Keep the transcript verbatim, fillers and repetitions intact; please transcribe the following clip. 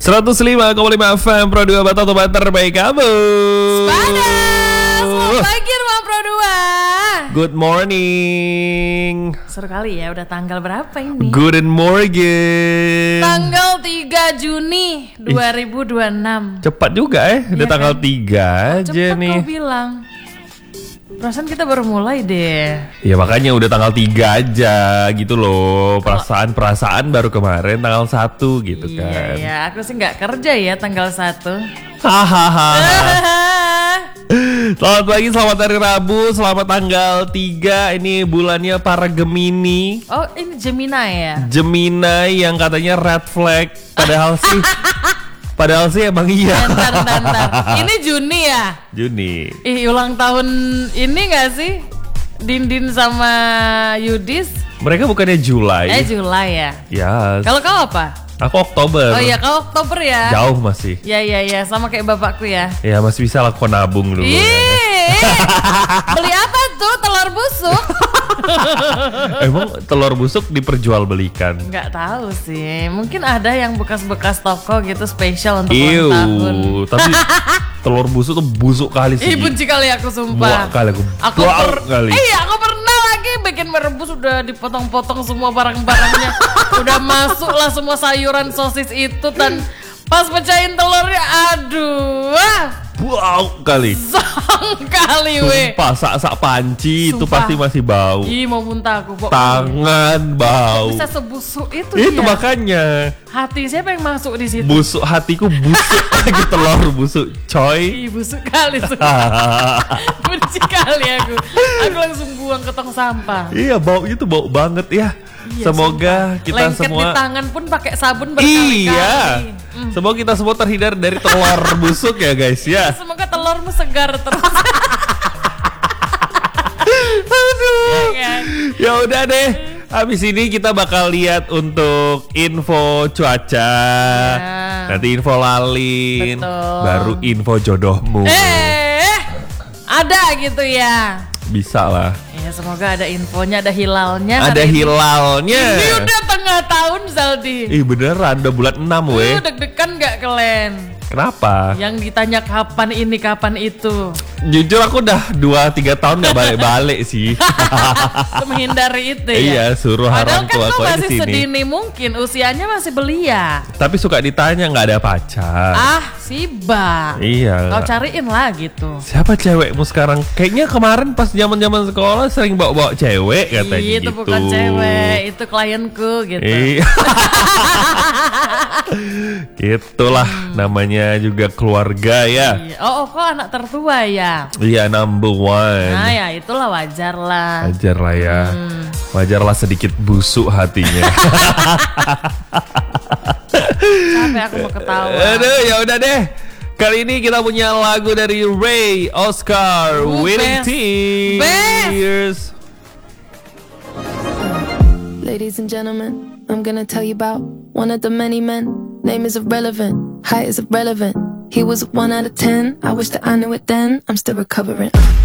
seratus lima koma lima F M Pro dua Bata Toba terbaik kamu. Sepada, selamat pagi rumah Pro dua. Good morning. Seru kali ya, udah tanggal berapa ini? Good morning. Tanggal tiga Juni dua ribu dua puluh enam. Cepat juga eh, udah Iya tanggal kan? tiga aja Cepet nih. kau bilang. Perasaan kita baru mulai deh. Ya makanya udah tanggal tiga aja gitu loh. Perasaan-perasaan baru kemarin tanggal satu gitu Iya kan. ya, aku sih nggak kerja ya tanggal satu. Hahaha. Selamat pagi, selamat hari Rabu, selamat tanggal tiga. Ini bulannya para Gemini. Oh, ini Gemini ya? Gemini yang katanya red flag. Padahal sih Padahal sih emang iya. Bentar, bentar, bentar. Ini Juni ya? Juni. Ih, ulang tahun ini gak sih? Dindin sama Yudis? Mereka bukannya Julai? Eh, Julai ya? Yes. Kalau kau apa? Aku Oktober. Oh iya, kau Oktober ya? Jauh masih. Ya, ya, ya. Sama kayak bapakku ya. Ya masih bisa lah, aku nabung dulu. Ih, beli apa tuh? Telur busuk? Emang telur busuk diperjualbelikan? Nggak tahu sih. Mungkin ada yang bekas-bekas toko gitu spesial untuk Iu, ulang tahun. tapi telur busuk tuh busuk kali sih. Ih, benci kali aku sumpah. Muak kali aku. Aku Muak per kali. Iya, aku pernah lagi bikin merebus, udah dipotong-potong semua barang-barangnya. Udah masuk lah semua sayuran sosis itu, dan pas pecahin telurnya, aduh, wah, Wow kali. sang kali weh. Sumpah, sak-sak panci itu Sumpah. pasti masih bau. Ih, mau muntah aku. Kok Tangan bau. bisa sebusuk itu? Itu dia? makanya Hati siapa yang masuk di situ? busuk, hatiku busuk lagi telur busuk, coy. Ih, busuk kali. Benci kali aku. Aku langsung buang ke tong sampah. Iya, baunya tuh bau banget ya. Iya, Semoga sumpah. kita Lengket semua di tangan pun pakai sabun berkali-kali. Iya. Mm. Semoga kita semua terhindar dari telur busuk ya guys ya. Semoga telurmu segar terus. Aduh. Ya kan? Ya udah deh. Habis ini kita bakal lihat untuk info cuaca. Ya. Nanti info lalin. Betul. Baru info jodohmu. Eh, ada gitu ya. Bisa lah. Ya, semoga ada infonya, ada hilalnya. Ada hari ini. hilalnya. Ini udah tengah tahun, Zaldi. Ih beneran, udah bulan enam weh. Lu deg-degan gak kalian? Kenapa? Yang ditanya kapan ini, kapan itu. Jujur aku udah dua tiga tahun gak balik-balik sih. Untuk menghindari itu ya. Iya, suruh Padahal orang kan tua kau aku masih di sini. sedini mungkin, usianya masih belia. Tapi suka ditanya nggak ada pacar. Ah, Siba. Iya. Kau cariin lah gitu. Siapa cewekmu sekarang? Kayaknya kemarin pas zaman-zaman sekolah sering bawa-bawa cewek katanya Ih, itu gitu. bukan cewek, itu klienku gitu. Iya. Gitulah namanya juga keluarga ya. Iya. Oh, oh, kok anak tertua ya? Iya, number one. Nah ya, itulah wajar lah. Wajar lah ya. Hmm. Wajar lah sedikit busuk hatinya. Capek aku mau ketawa. Aduh, ya udah deh. Kali ini kita punya lagu dari Ray Oscar, Uh, Winning best. Tears. Ladies and gentlemen, I'm gonna tell you about one of the many men. Name is irrelevant, height is irrelevant. He was a one out of ten. I wish that I knew it then. I'm still recovering.